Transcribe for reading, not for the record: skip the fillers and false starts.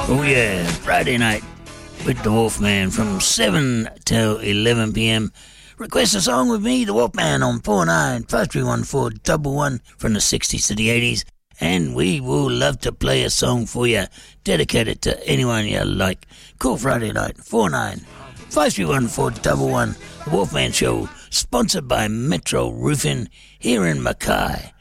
Oh yeah, Friday night with the Wolfman from 7 till 11 p.m. Request a song with me, the Wolfman, on 49531411 from the 60s to the 80s. And we will love to play a song for you, dedicated to anyone you like. Call Friday night, 49531411. The Wolfman Show, sponsored by Metro Roofing here in Mackay.